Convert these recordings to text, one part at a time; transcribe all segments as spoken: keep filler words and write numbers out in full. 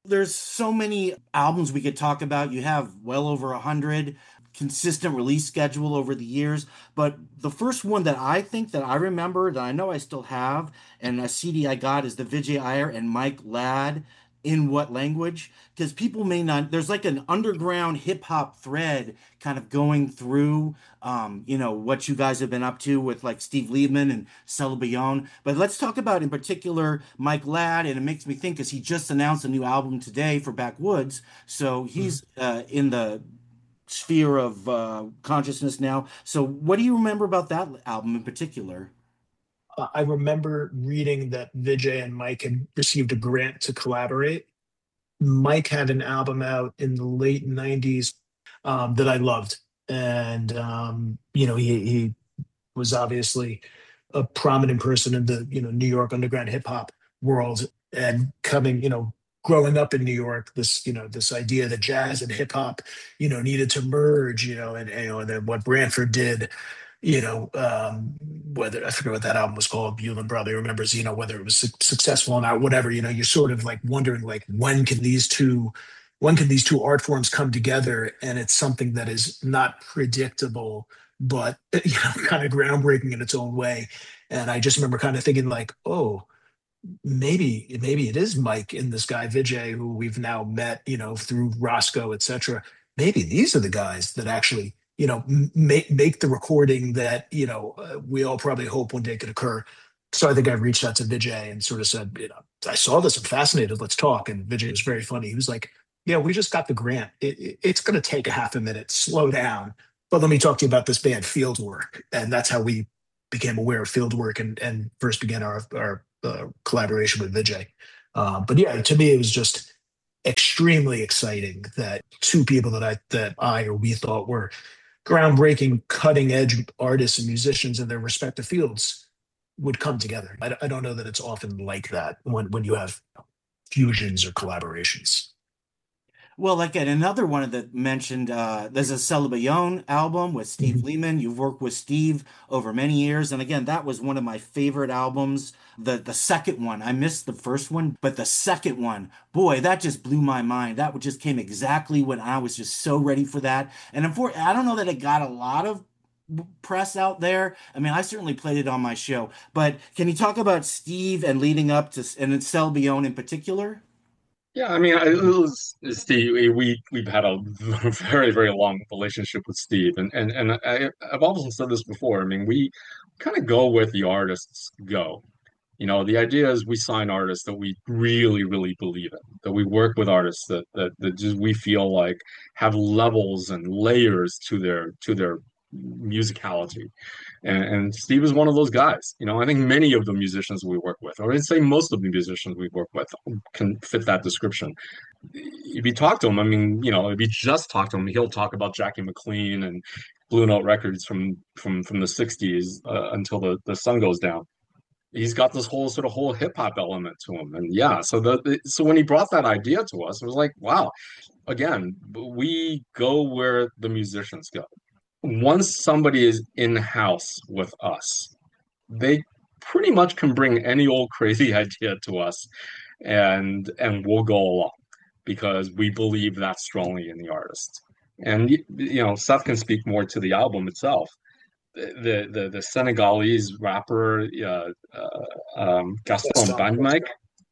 There's so many albums we could talk about. You have well over a hundred consistent release schedule over the years. But the first one that I think that I remember that I know I still have, and a C D I got is the Vijay Iyer and Mike Ladd. In what language? Because people may not, there's like an underground hip hop thread kind of going through, um, you know, what you guys have been up to with like Steve Liebman and Stella Bayonne. But let's talk about in particular Mike Ladd, and it makes me think because he just announced a new album today for Backwoods, so Mhm. he's uh, in the sphere of uh, consciousness now. So what do you remember about that album in particular? Uh, I remember reading that Vijay and Mike had received a grant to collaborate. Mike had an album out in the late nineties um, that I loved. And, um, you know, he, he was obviously a prominent person in the, you know, New York underground hip hop world and coming, you know, growing up in New York, this, you know, this idea that jazz and hip hop, you know, needed to merge, you know, and, and, you know, and then what Branford did, you know, um, whether I forget what that album was called, Bueller probably remembers, you know, whether it was su- successful or not, whatever, you know, you're sort of like wondering like when can these two when can these two art forms come together? And it's something that is not predictable, but you know, kind of groundbreaking in its own way. And I just remember kind of thinking like, oh, maybe maybe it is Mike and this guy Vijay who we've now met, you know, through Roscoe, et cetera. Maybe these are the guys that actually, you know, m- make make the recording that you know uh, we all probably hope one day could occur. So I think I reached out to Vijay and sort of said, you know, I saw this, I'm fascinated, let's talk. And Vijay was very funny. He was like, yeah, we just got the grant. It, it- it's going to take a half a minute. Slow down. But let me talk to you about this band Fieldwork, and that's how we became aware of Fieldwork and and first began our our uh, collaboration with Vijay. Uh, but yeah, to me, it was just extremely exciting that two people that I that I or we thought were groundbreaking, cutting edge artists and musicians in their respective fields would come together. I, I don't know that it's often like that when when you have fusions or collaborations. Well, like at another one that mentioned, uh, there's a Celebayon album with Steve Mhm. Lehman. You've worked with Steve over many years, and again, that was one of my favorite albums. The the second one, I missed the first one, but the second one, boy, that just blew my mind. That would just came exactly when I was just so ready for that. And unfortunately, I don't know that it got a lot of press out there. I mean, I certainly played it on my show, but can you talk about Steve and leading up to and Celebayon in particular? Yeah, I mean, I, it was, Steve, we we've had a very, very long relationship with Steve, and and and I, I've also said this before. I mean, we kind of go where the artists go. You know, the idea is we sign artists that we really, really believe in, that we work with artists that that that just we feel like have levels and layers to their to their musicality. And, and Steve is one of those guys. You know, I think many of the musicians we work with, or I'd say most of the musicians we work with, can fit that description. If you talk to him, I mean, you know, if you just talk to him, he'll talk about Jackie McLean and Blue Note Records from from from the sixties uh, until the the sun goes down. He's got this whole sort of whole hip hop element to him, and yeah. So the, the so when he brought that idea to us, it was like, wow. Again, we go where the musicians go. Once somebody is in house with us, they pretty much can bring any old crazy idea to us, and and we'll go along because we believe that strongly in the artist. And you know, Seth can speak more to the album itself. The the the Senegalese rapper uh, uh, um, That's Gaston fun. Bandmike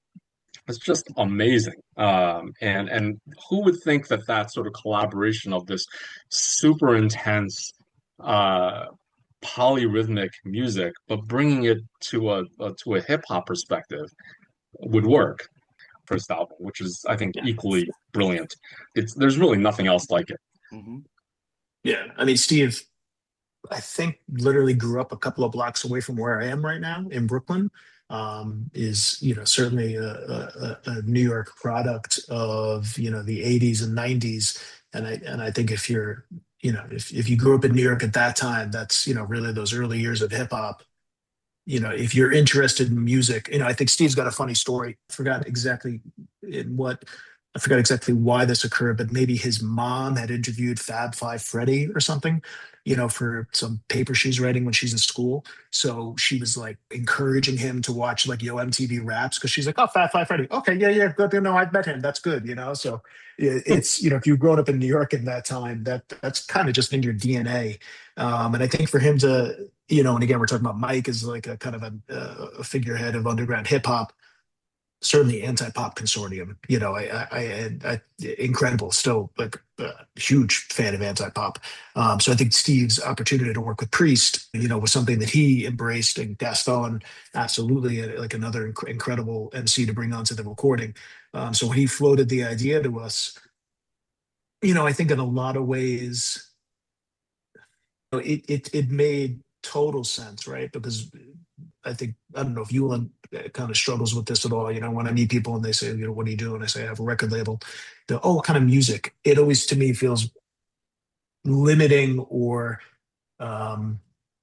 is just amazing. Um, and and who would think that that sort of collaboration of this super intense uh, polyrhythmic music, but bringing it to a, a to a hip hop perspective would work. First album, which is I think Yeah. equally brilliant. It's there's really nothing else like it. Mhm. Yeah. I mean, Steve, I think literally grew up a couple of blocks away from where I am right now in Brooklyn. Um, is you know certainly a, a, a New York product of you know the eighties and nineties, and I and I think if you're you know if if you grew up in New York at that time, that's you know really those early years of hip hop. You know, if you're interested in music, you know, I think Steve's got a funny story. I forgot exactly in what I forgot exactly why this occurred, but maybe his mom had interviewed Fab Five Freddy or something, you know, for some paper she's writing when she's in school. So she was like encouraging him to watch like Yo M T V Raps because she's like, oh, Fab Five Freddy. Okay, yeah, yeah, good. You know, I've met him. That's good, you know. So it- it's, you know, if you've grown up in New York in that time, that that's kind of just in your D N A. Um, and I think for him to, you know, and again, we're talking about Mike as like a kind of a, a figurehead of underground hip hop, certainly anti-pop consortium. You know, I, I, I, I incredible, still like a huge fan of anti-pop. Um, so I think Steve's opportunity to work with Priest, you know, was something that he embraced, and Gaston, absolutely, uh, like another inc- incredible M C to bring onto the recording. Um, so when he floated the idea to us, you know, I think in a lot of ways, you know, it it it made total sense, right? Because I think I don't know if Ewan kind of struggles with this at all. You know, when I meet people and they say, you know, what do you do? And I say I have a record label. They're, oh, what kind of music? It always to me feels limiting or um,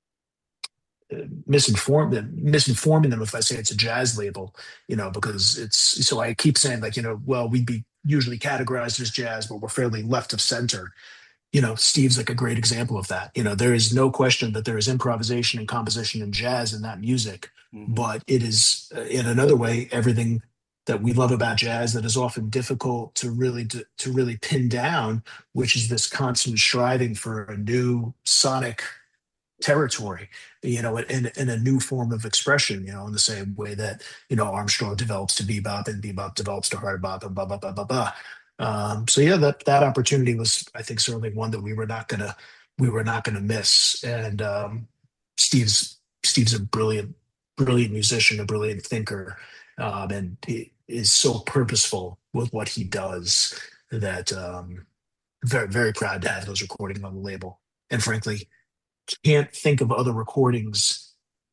misinformed misinforming them if I say it's a jazz label. You know, because it's so I keep saying like, you know, well, we'd be usually categorized as jazz, but we're fairly left of center. You know, Steve's like a great example of that. You know, there is no question that there is improvisation and composition and jazz in that music, Mm-hmm. but it is, uh, in another way, everything that we love about jazz that is often difficult to really to, to really pin down, which is this constant striving for a new sonic territory, you know, in, in a new form of expression, you know, in the same way that, you know, Armstrong develops to bebop and bebop develops to hard bop and blah, blah, blah, blah, blah. Um, so yeah, that, that opportunity was, I think, certainly one that we were not gonna, we were not gonna miss. And um, Steve's, Steve's a brilliant, brilliant musician, a brilliant thinker, um, and he is so purposeful with what he does that um, very, very proud to have those recordings on the label. And frankly, can't think of other recordings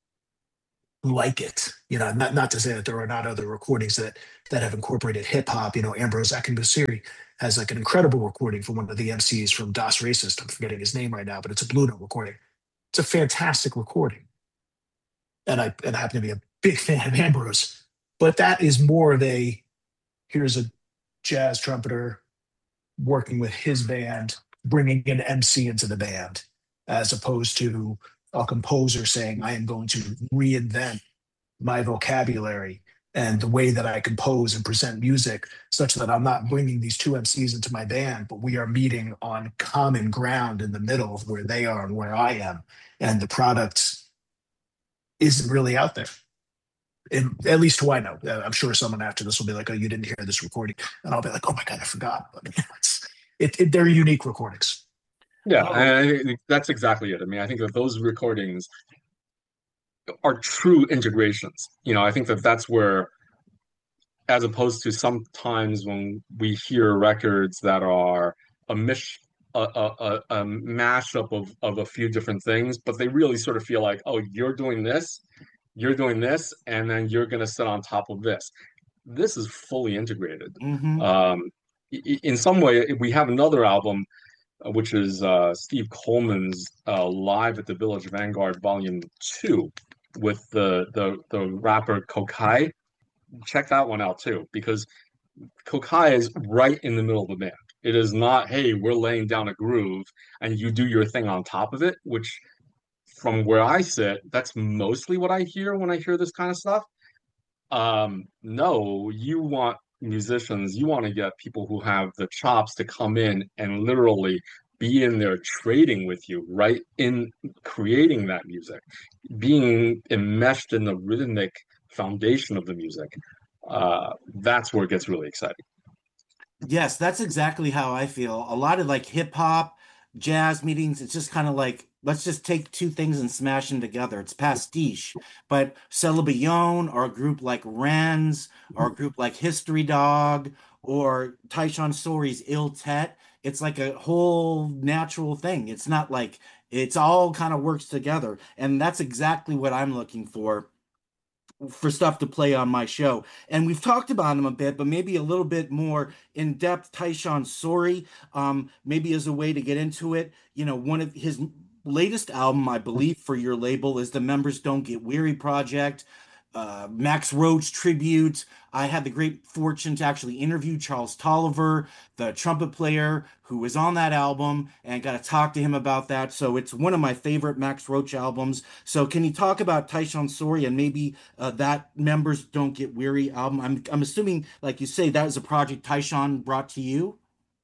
like it. You know, not not to say that there are not other recordings that that have incorporated hip hop. You know, Ambrose Akinbasiri has like an incredible recording for one of the M Cs from Das Racist. I'm forgetting his name right now, but it's a Blue Note recording. It's a fantastic recording, and I and I happen to be a big fan of Ambrose. But that is more of a here's a jazz trumpeter working with his band, bringing an M C into the band, as opposed to a composer saying, I am going to reinvent my vocabulary and the way that I compose and present music such that I'm not bringing these two M Cs into my band, but we are meeting on common ground in the middle of where they are and where I am. And the product isn't really out there. And at least who I know. Uh, I'm sure someone after this will be like, "Oh, you didn't hear this recording," and I'll be like, "Oh my god, I forgot." But it's, it, it, they're unique recordings. Yeah, Oh, and I think that's exactly it. I mean, I think that those recordings are true integrations. You know, I think that that's where, as opposed to sometimes when we hear records that are a mish a, a, a, a mashup of, of a few different things, but they really sort of feel like, oh, you're doing this, you're doing this, and then you're going to sit on top of this. This is fully integrated. mm-hmm. Um, in some way, we have another album, uh, which is uh, Steve Coleman's uh, Live at the Village Vanguard Volume Two, with the the the rapper Kokai. Check that one out too, because Kokai is right in the middle of the band. It is not, hey, we're laying down a groove and you do your thing on top of it, which from where I sit, that's mostly what I hear when I hear this kind of stuff. Um, no, you want musicians, you want to get people who have the chops to come in and literally be in there trading with you, right? In creating that music, being enmeshed in the rhythmic foundation of the music. Uh, that's where it gets really exciting. Yes, that's exactly how I feel. A lot of like hip hop, jazz meetings, it's just kind of like, let's just take two things and smash them together. It's pastiche. But Celebillon or a group like Renz or a group like History Dog or Tyshawn Sori's Ill Tet, it's like a whole natural thing. It's not like it's all kind of works together. And that's exactly what I'm looking for for stuff to play on my show. And we've talked about him a bit, but maybe a little bit more in depth. Tyshawn Sorry, um, maybe as a way to get into it. You know, one of his latest album, I believe, for your label is the Members Don't Get Weary project. uh, Max Roach tribute. I had the great fortune to actually interview Charles Tolliver, the trumpet player who was on that album, and got to talk to him about that. So it's one of my favorite Max Roach albums. So can you talk about Tyshawn Sorey and maybe uh, that Members Don't Get Weary album? I'm I'm assuming, like you say, that was a project Tyshawn brought to you.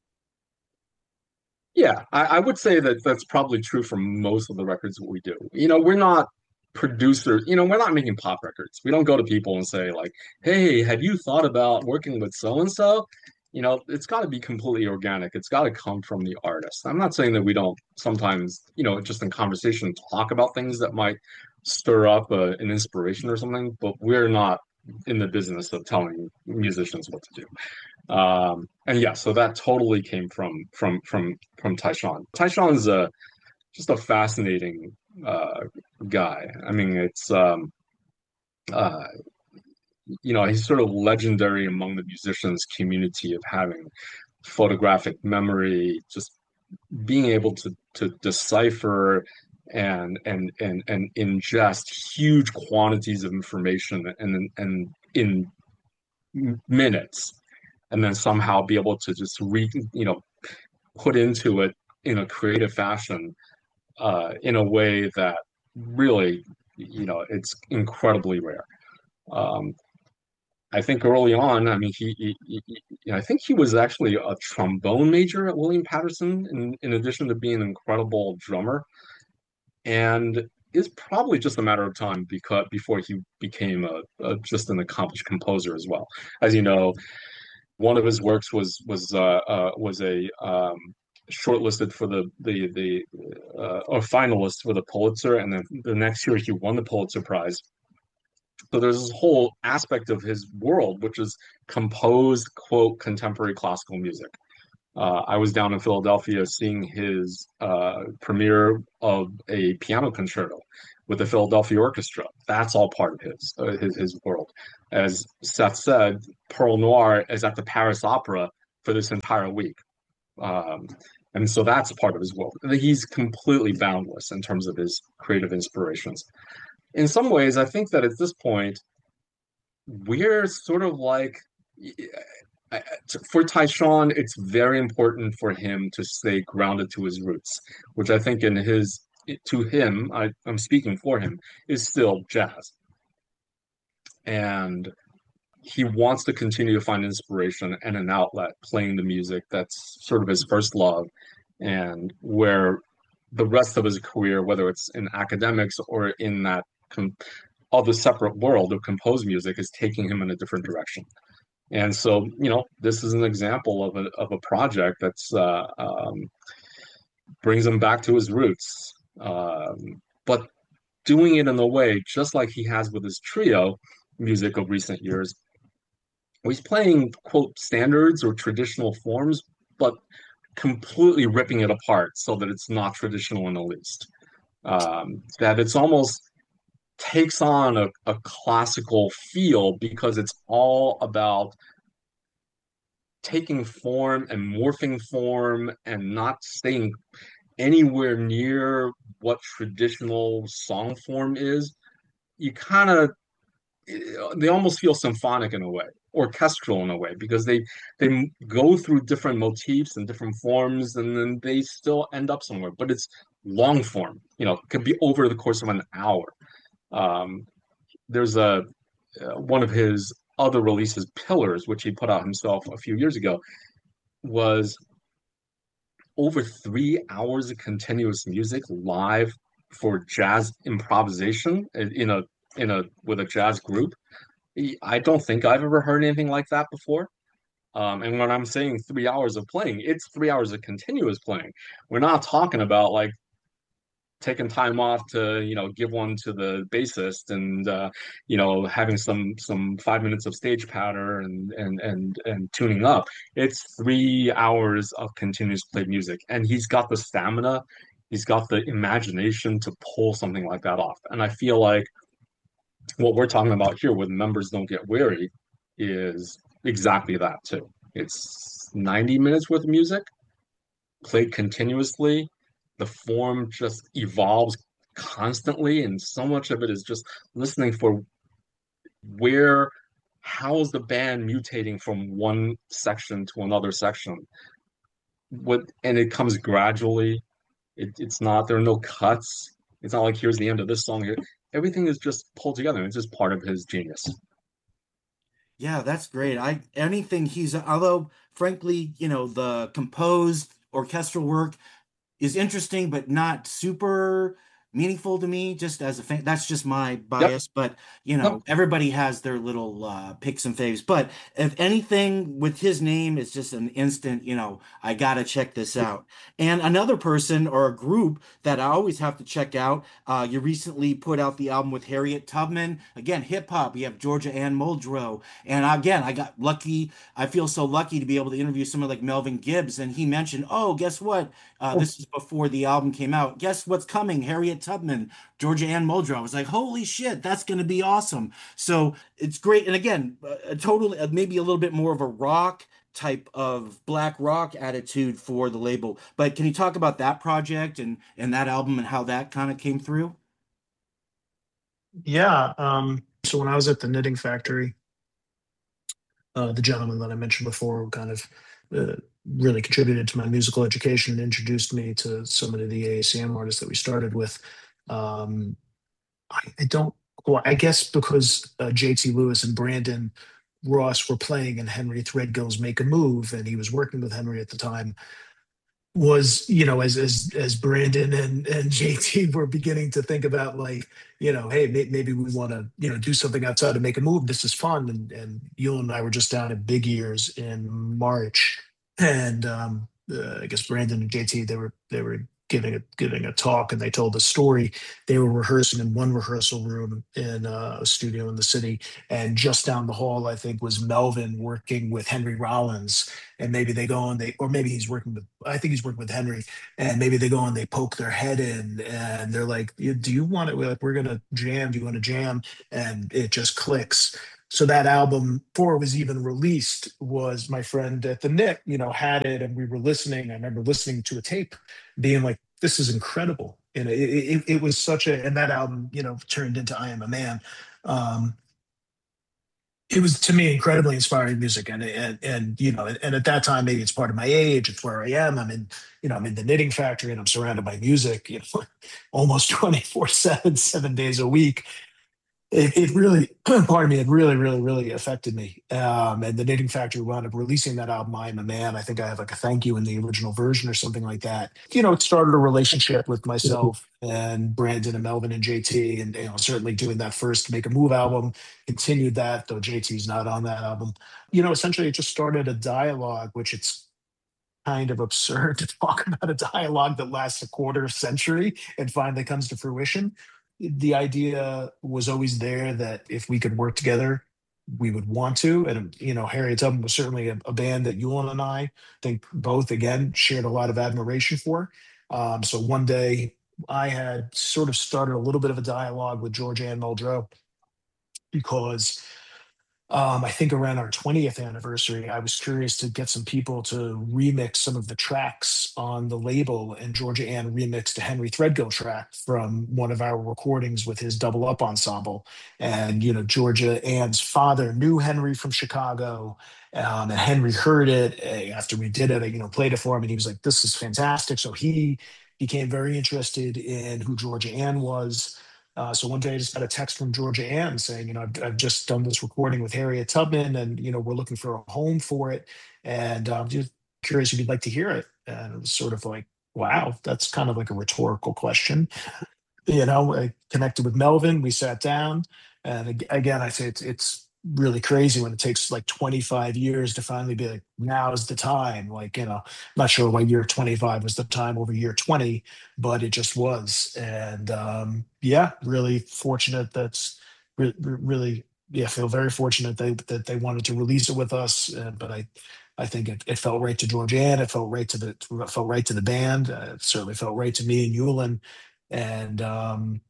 Yeah, I, I would say that that's probably true for most of the records that we do. You know, we're not producers, you know, we're not making pop records. We don't go to people and say, like, hey, have you thought about working with so and so? You know, it's got to be completely organic. It's got to come from the artist. I'm not saying that we don't sometimes, you know, just in conversation talk about things that might stir up uh, an inspiration or something, but we're not in the business of telling musicians what to do. Um, and yeah, so that totally came from from from from Tyshawn. Tyshawn's a just a fascinating uh, guy. I mean, it's um, uh, you know, he's sort of legendary among the musicians community of having photographic memory, just being able to to decipher and and and and ingest huge quantities of information and and in minutes, and then somehow be able to just re you know put into it in a creative fashion, uh, in a way that really, you know, it's incredibly rare. Um, I think early on, I mean, he, he, he, he- I think he was actually a trombone major at William Patterson, in, in addition to being an incredible drummer, and it's probably just a matter of time because before he became a, a just an accomplished composer as well. As you know, one of his works was was uh, uh, was a um, shortlisted for the the the uh, or finalist for the Pulitzer, and then the next year he won the Pulitzer Prize. So there's this whole aspect of his world which is composed quote contemporary classical music. Uh, I was down in Philadelphia seeing his uh, premiere of a piano concerto with the Philadelphia Orchestra. That's all part of his uh, his his world. As Seth said, Pearl Noir is at the Paris Opera for this entire week, um, and so that's part of his world. He's completely boundless in terms of his creative inspirations. In some ways, I think that at this point, we're sort of like for Tyshawn, it's very important for him to stay grounded to his roots, which I think in his to him, I, I'm speaking for him, is still jazz. And he wants to continue to find inspiration and an outlet playing the music that's sort of his first love, and where the rest of his career, whether it's in academics or in that com- other separate world of composed music, is taking him in a different direction. And so, you know, this is an example of a of a project that's uh, um, brings him back to his roots, um, but doing it in a way just like he has with his trio music of recent years. He's playing quote standards or traditional forms, but completely ripping it apart so that it's not traditional in the least. Um, that it's almost takes on a, a classical feel because it's all about taking form and morphing form and not staying anywhere near what traditional song form is. You kind of they almost feel symphonic in a way, orchestral in a way, because they they go through different motifs and different forms, and then they still end up somewhere. But it's long form, you know, it could be over the course of an hour. Um, there's a uh, one of his other releases, Pillars, which he put out himself a few years ago, was over three hours of continuous music live for jazz improvisation in a in a with a jazz group. I don't think I've ever heard anything like that before. Um, and when I'm saying three hours of playing, it's three hours of continuous playing. We're not talking about like taking time off to, you know, give one to the bassist and uh, you know, having some some five minutes of stage patter and and and and tuning up. It's three hours of continuous played music, and he's got the stamina, he's got the imagination to pull something like that off. And I feel like what we're talking about here with Members Don't Get Weary is exactly that too. It's ninety minutes worth of music played continuously. The form just evolves constantly, and so much of it is just listening for where how is the band mutating from one section to another section? What and it comes gradually. It, it's not there are no cuts. It's not like here's the end of this song. Everything is just pulled together. It's just part of his genius. Yeah, that's great. I anything he's although frankly, you know, the composed orchestral work is interesting, but not super meaningful to me, just as a fan. That's just my Yep. bias, but you Yep. know, everybody has their little uh, picks and faves. But if anything with his name, it's just an instant, you know, I gotta check this out. And another person or a group that I always have to check out, uh, you recently put out the album with Harriet Tubman. Again, hip hop. We have Georgia Ann Muldrow. And again, I got lucky. I feel so lucky to be able to interview someone like Melvin Gibbs. And he mentioned, oh, guess what? Uh, this is before the album came out. Guess what's coming? Harriet Tubman, Georgia Ann Muldrow. I was like, holy shit, that's going to be awesome. So it's great. And again, a totally, maybe a little bit more of a rock type of black rock attitude for the label. But can you talk about that project and and that album and how that kind of came through? Yeah. Um, so when I was at the Knitting Factory, uh, the gentleman that I mentioned before who kind of uh, really contributed to my musical education and introduced me to so many of the A C M artists that we started with. Um, I, I don't, well, I guess because uh, J T Lewis and Brandon Ross were playing in Henry Threadgill's Make a Move, and he was working with Henry at the time, was, you know, as as as Brandon and and J T were beginning to think about, like, you know, hey, may, maybe we want to, you know, do something outside to make a move. This is fun. And and Yule and I were just down at Big Ears in March, and um, uh, I guess Brandon and J T, they were they were giving a giving a talk, and they told the story. They were rehearsing in one rehearsal room in uh, a studio in the city, and just down the hall, I think, was Melvin working with Henry Rollins, and maybe they go and they, or maybe he's working with, I think he's working with Henry, and maybe they go and they poke their head in, and they're like, do you want it? We're like, we're gonna jam. Do you want to jam? And it just clicks. So that album, before it was even released, was my friend at the Knit, you know, had it, and we were listening. I remember listening to a tape, being like, "This is incredible." And it, it, it was such a, and that album, you know, turned into "I Am a Man." Um, it was, to me, incredibly inspiring music, and and and you know, and, and at that time, maybe it's part of my age, it's where I am. I'm in, you know, I'm in the Knitting Factory, and I'm surrounded by music, you know, almost twenty-four seven, seven days a week. It, it really, pardon me, it really, really, really affected me. Um, and the Knitting Factory wound up releasing that album, I Am a Man. I think I have like a thank you in the original version or something like that. You know, it started a relationship with myself and Brandon and Melvin and J T, and, you know, certainly doing that first Make a Move album, continued that, though J T's not on that album. You know, essentially it just started a dialogue, which it's kind of absurd to talk about a dialogue that lasts a quarter century and finally comes to fruition. The idea was always there that if we could work together, we would want to. And, you know, Harriet Tubman was certainly a, a band that Ewan and I think both, again, shared a lot of admiration for. Um, so one day I had sort of started a little bit of a dialogue with George Ann Muldrow because um, I think around our twentieth anniversary, I was curious to get some people to remix some of the tracks on the label, and Georgia Ann remixed a Henry Threadgill track from one of our recordings with his Double Up ensemble. And, you know, Georgia Ann's father knew Henry from Chicago, um, and Henry heard it eh, after we did it, you know, played it for him, and he was like, this is fantastic. So he became very interested in who Georgia Ann was. Uh, so one day I just got a text from Georgia Ann saying, you know, I've, I've just done this recording with Harriet Tubman, and, you know, we're looking for a home for it. And I'm um, just curious if you'd like to hear it. And it was sort of like, wow, that's kind of like a rhetorical question. You know, I connected with Melvin. We sat down. And ag- again, I say it's, it's really crazy when it takes like twenty-five years to finally be like, now is the time. Like, you know, I'm not sure why year twenty-five was the time over year twenty, but it just was. And um, yeah, really fortunate that's re- re- really, yeah, feel very fortunate they, that they wanted to release it with us. Uh, but I, I think it, it felt right to Georgianne. It felt right to the, it felt right to the band. Uh, it certainly felt right to me and Yulin. And um,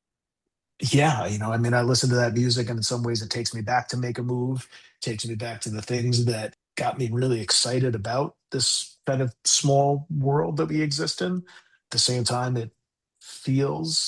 yeah, you know, I mean, I listen to that music, and in some ways it takes me back to Make a Move, takes me back to the things that got me really excited about this kind of small world that we exist in. At the same time, it feels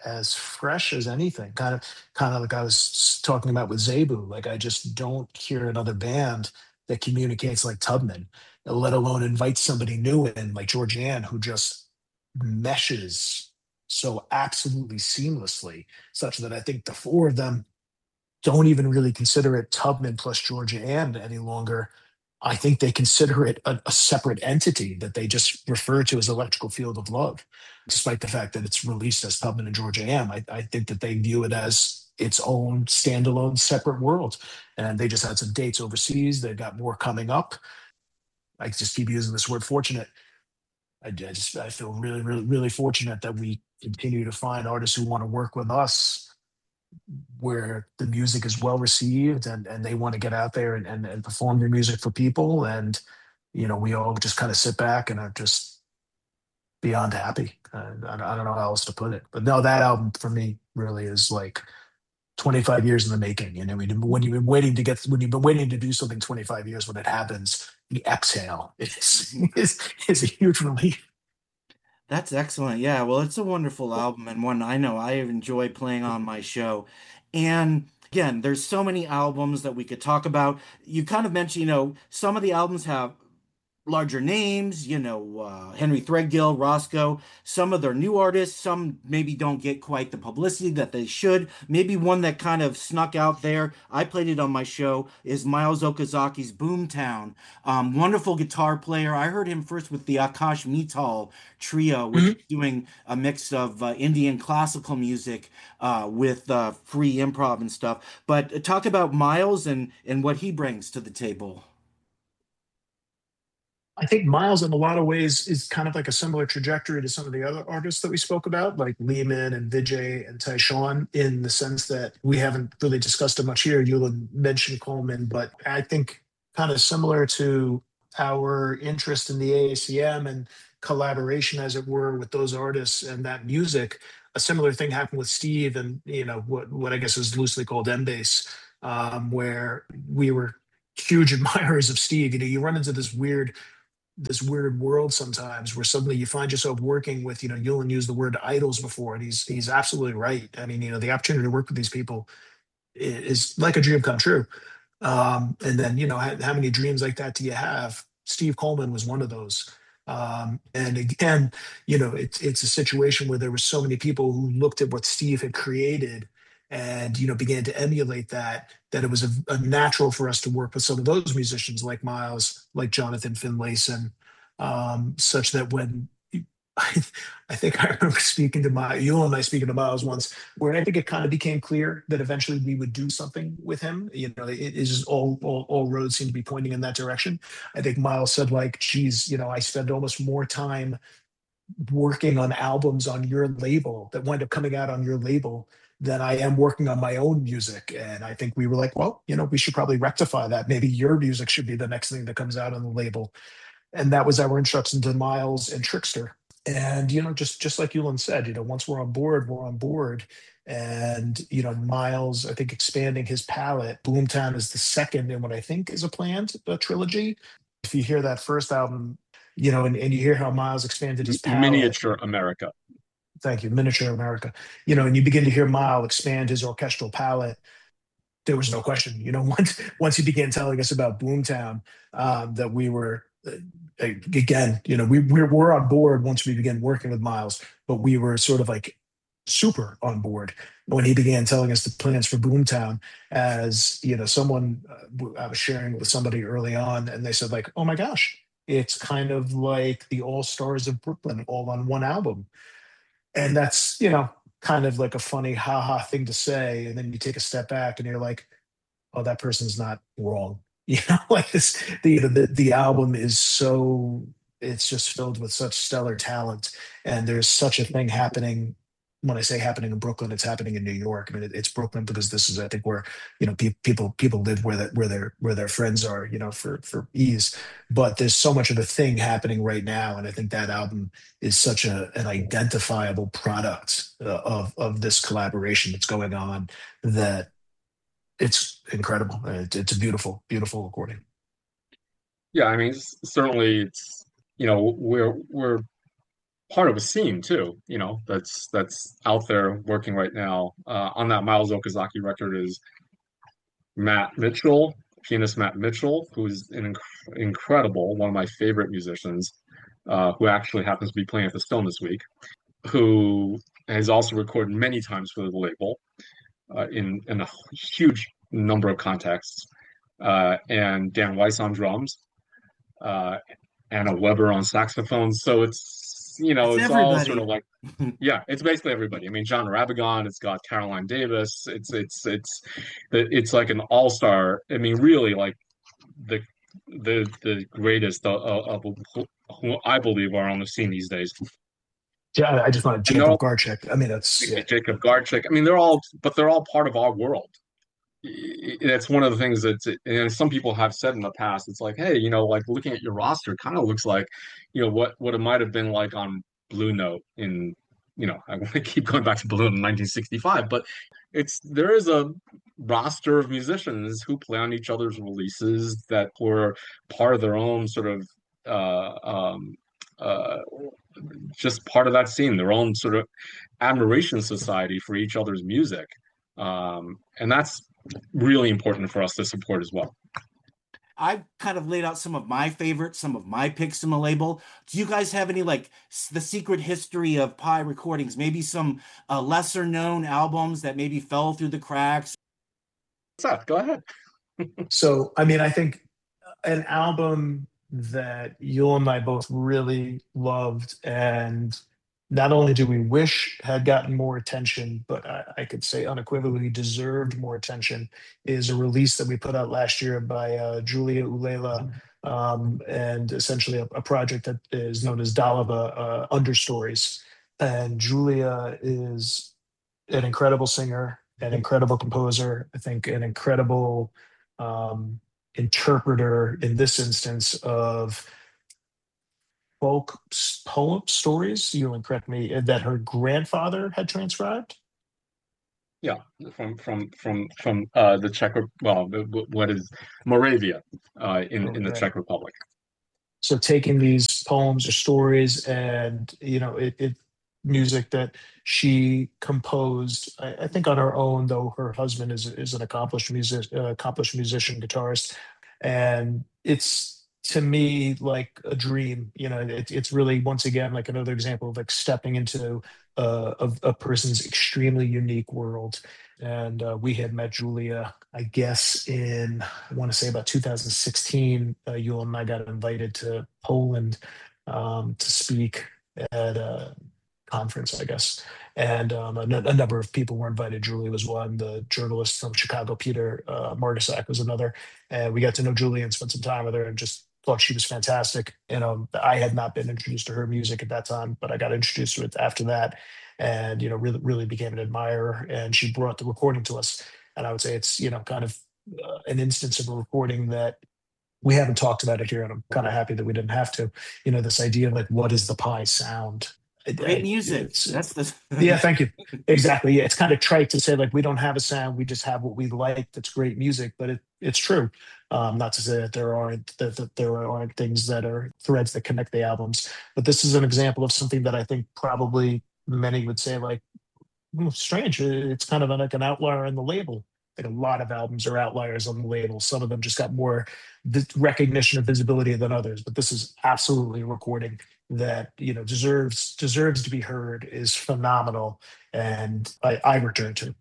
as fresh as anything. Kind of, kind of like I was talking about with Zebu. Like I just don't hear another band that communicates like Tubman, let alone invite somebody new in like Georgianne, who just meshes so absolutely seamlessly, such that I think the four of them don't even really consider it Tubman plus Georgia Ann any longer. I think they consider it a, a separate entity that they just refer to as Electrical Field of Love, despite the fact that it's released as Tubman and Georgia Ann. I, I think that they view it as its own standalone separate world. And they just had some dates overseas. They've got more coming up. I just keep using this word fortunate. I, I just I feel really, really, really fortunate that we continue to find artists who want to work with us where the music is well received and, and they want to get out there and, and, and perform their music for people. And, you know, we all just kind of sit back and are just beyond happy. Uh, I, I don't know how else to put it. But no, that album for me really is like twenty-five years in the making. You know, when you've been waiting to get, when you've been waiting to do something twenty-five years, when it happens, the exhale is, is, is a huge relief. That's excellent. Yeah, well, it's a wonderful album and one I know I enjoy playing on my show. And again, there's so many albums that we could talk about. You kind of mentioned, you know, some of the albums have larger names, you know, uh, Henry Threadgill, Roscoe, some of their new artists, some maybe don't get quite the publicity that they should. Maybe one that kind of snuck out there, I played it on my show, is Miles Okazaki's Boomtown. Um, wonderful guitar player. I heard him first with the Akash Mittal trio, which is Mhm. doing a mix of uh, Indian classical music uh, with uh, free improv and stuff. But uh, talk about Miles and, and what he brings to the table. I think Miles, in a lot of ways, is kind of like a similar trajectory to some of the other artists that we spoke about, like Lehman and Vijay and Tyshawn, in the sense that we haven't really discussed it much here. You'll mention Coleman, but I think kind of similar to our interest in the A A C M and collaboration, as it were, with those artists and that music. A similar thing happened with Steve and you know what what I guess is loosely called Embase, um, where we were huge admirers of Steve. You know, you run into this weird this weird world sometimes where suddenly you find yourself working with, you know, Yulan used the word idols before, and he's he's absolutely right. I mean, you know, the opportunity to work with these people is like a dream come true. Um, and then, you know, how, how many dreams like that do you have? Steve Coleman was one of those. Um, and again, you know, it's it's a situation where there were so many people who looked at what Steve had created and you know began to emulate that that it was a, a natural for us to work with some of those musicians like Miles, like Jonathan Finlayson, um, such that when I, I think I remember speaking to my you and I speaking to Miles once, where I think it kind of became clear that eventually we would do something with him. You know, it is just all, all all roads seem to be pointing in that direction. I think Miles said like, "Geez, you know, I spend almost more time working on albums on your label that wind up coming out on your label than I am working on my own music." And I think we were like, well, you know, we should probably rectify that. Maybe your music should be the next thing that comes out on the label. And that was our introduction to Miles and Trickster. And you know, just just like Yulan said, you know, once we're on board, we're on board. And you know, Miles, I think expanding his palette. Boomtown is the second in what I think is a planned uh, trilogy. If you hear that first album, you know, and, and you hear how Miles expanded his palette. Miniature America. Thank you, Miniature America. You know, and you begin to hear Miles expand his orchestral palette. There was no question. You know, once once he began telling us about Boomtown, um, that we were uh, again, you know, we we were on board once we began working with Miles, but we were sort of like super on board when he began telling us the plans for Boomtown. As you know, someone uh, I was sharing with somebody early on, and they said like, "Oh my gosh, it's kind of like the All Stars of Brooklyn all on one album." And that's you know kind of like a funny haha thing to say, and then you take a step back and you're like, oh, that person's not wrong. You know, like this, the, the the album is so it's just filled with such stellar talent, and there's such a thing happening. When I say happening in Brooklyn, it's happening in New York. I mean, it, it's Brooklyn because this is, I think, where you know pe- people people live where that where their where their friends are, you know, for for ease. But there's so much of a thing happening right now, and I think that album is such a an identifiable product uh, of of this collaboration that's going on that it's incredible. It, it's a beautiful, beautiful recording. Yeah, I mean, s- certainly it's, you know, we're we're part of a scene too, you know, that's that's out there working right now. Uh, on that Miles Okazaki record is Matt Mitchell, pianist Matt Mitchell, who's an inc incredible, one of my favorite musicians, uh, who actually happens to be playing at the Stone this week, who has also recorded many times for the label uh, in in a huge number of contexts, uh, and Dan Weiss on drums, uh, Anna Weber on saxophone. So it's, you know, It's it's all sort of everybody. like, yeah, it's basically everybody. I mean, John Rabagon, it's got Caroline Davis. It's it's it's it's like an all-star. I mean, really, like the the the greatest of, of, of who I believe are on the scene these days. Yeah, I just wanted And they're Jacob all Garchik. I mean, that's yeah. Jacob Garchik. I mean, they're all, but they're all part of our world. That's one of the things that, and some people have said in the past, it's like, hey, you know, like looking at your roster kind of looks like, you know, what what it might have been like on Blue Note in, you know, I want to keep going back to Blue Note in nineteen sixty-five, but it's there is a roster of musicians who play on each other's releases that were part of their own sort of uh um uh just part of that scene, their own sort of admiration society for each other's music. Um, and that's really important for us to support as well. I've kind of laid out some of my favorites, some of my picks in the label. Do you guys have any like s- the secret history of Pi recordings? Maybe some uh, lesser known albums that maybe fell through the cracks? Seth, go ahead. So, I mean, I think an album that you and I both really loved, and not only do we wish had gotten more attention, but I, I could say unequivocally deserved more attention, is a release that we put out last year by uh, Julia Ulela, um, and essentially a, a project that is known as Dalava uh, Understories. And Julia is an incredible singer, an incredible composer, I think an incredible um, interpreter in this instance of folk poem stories. You can correct me, uh, that her grandfather had transcribed. Yeah, from from from from uh, the Czech, well, what is Moravia uh, in in the Right. Czech Republic. So taking these poems or stories, and you know, it, it music that she composed, I, I think on her own, though her husband is is an accomplished music, uh, accomplished musician, guitarist, and it's to me like a dream. You know, it, it's really once again like another example of like stepping into uh, a, a person's extremely unique world. And uh, we had met Julia, I guess, in I want to say about two thousand sixteen. Uh, Yul and I got invited to Poland um, to speak at a conference, I guess. And um, a, n- a number of people were invited. Julia was one. The journalist from Chicago, Peter uh, Margasak, was another. And we got to know Julia and spent some time with her and just thought she was fantastic. You know, I had not been introduced to her music at that time, but I got introduced to it after that, and you know, really, really became an admirer. And she brought the recording to us, and I would say it's you know kind of uh, an instance of a recording that we haven't talked about it here, and I'm kind of happy that we didn't have to. You know, this idea of like what is the Pi sound? It, Great it, music. it's That's the yeah, thank you. Exactly. Yeah, it's kind of trite to say like we don't have a sound, we just have what we like. That's great music, but it, it's true. Um, not to say that there aren't that, that there aren't things that are threads that connect the albums, but this is an example of something that I think probably many would say like, "Hmm, strange. It's kind of like an outlier in the label." Like a lot of albums are outliers on the label. Some of them just got more vi- recognition or visibility than others, but this is absolutely a recording that you know deserves deserves to be heard. Is phenomenal, and I, I return to.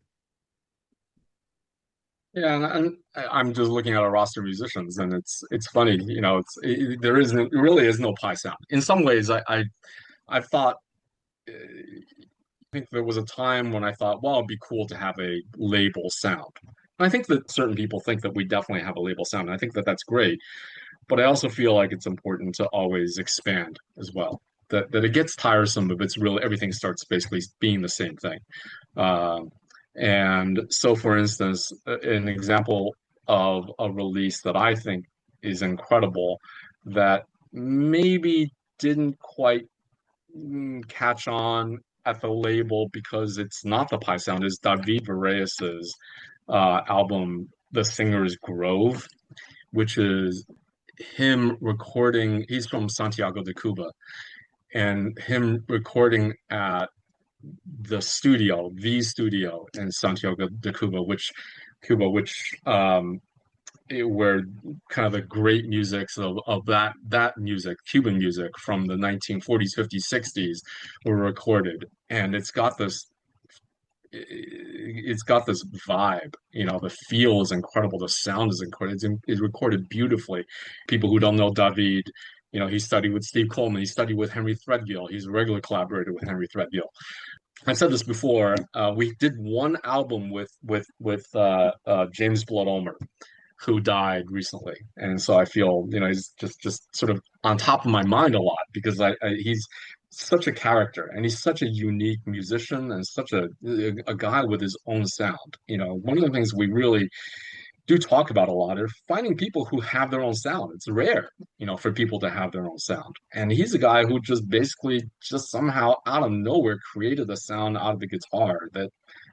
Yeah, and, and I- I'm just looking at our roster of musicians, and it's it's funny, you know, it's it, there isn't it really is no Pi sound. In some ways, I I, I thought. uh, I think there was a time when I thought, well, it'd be cool to have a label sound. And I think that certain people think that we definitely have a label sound. And I think that that's great, but I also feel like it's important to always expand as well. That that it gets tiresome if it's really everything starts basically being the same thing. Um, and so, for instance, an example of a release that I think is incredible that maybe didn't quite mm, catch on at the label because it's not the Pi sound is David Reyes's uh, album The Singer's Grove, which is him recording. He's from Santiago de Cuba, and him recording at the studio, the studio in Santiago de Cuba, which Cuba, which um, it, where kind of the great musics of, of that that music, Cuban music from the nineteen forties, fifties, sixties were recorded, and it's got this it's got this vibe, you know, the feel is incredible, the sound is incredible, it's, it's recorded beautifully. People who don't know David, you know, he studied with Steve Coleman, he studied with Henry Threadgill, he's a regular collaborator with Henry Threadgill. I said this before. Uh, we did one album with with with uh, uh, James Blood Ulmer, who died recently, and so I feel you know he's just just sort of on top of my mind a lot because I, I he's such a character and he's such a unique musician and such a a guy with his own sound. You know, one of the things we really do talk about a lot are finding people who have their own sound. It's rare, you know, for people to have their own sound. And he's a guy who just basically just somehow out of nowhere created a sound out of the guitar that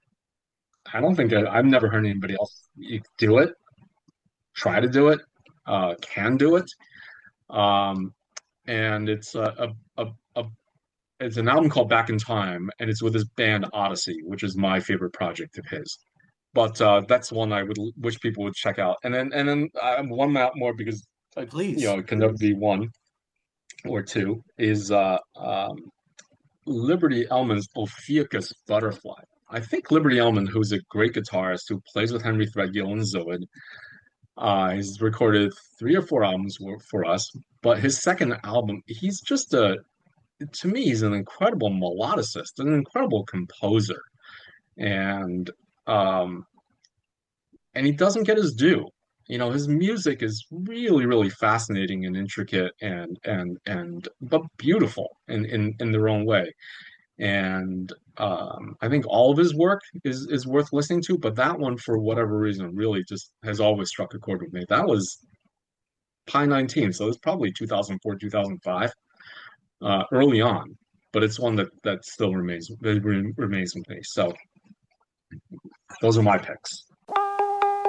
I don't think I, I've never heard anybody else do it, try to do it, uh, can do it. Um, and it's a, a, a, a it's an album called Back in Time, and it's with his band Odyssey, which is my favorite project of his. But uh, that's one I would wish people would check out. And then and then uh, one map more because uh, you Please. know it can never be one or two is uh, um, Liberty Elman's Ophiuchus Butterfly. I think Liberty Elman, who's a great guitarist who plays with Henry Threadgill and Zoid, uh, he's recorded three or four albums for us. But his second album, he's just a to me, he's an incredible melodicist, an incredible composer, and um, and he doesn't get his due. You know, his music is really, really fascinating and intricate and and and but beautiful in in in their own way. And um, I think all of his work is is worth listening to, but that one, for whatever reason, really just has always struck a chord with me. That was Pi nineteen, so it's probably two thousand four, two thousand five, uh, early on, but it's one that that still remains that remains with me. So those are my picks.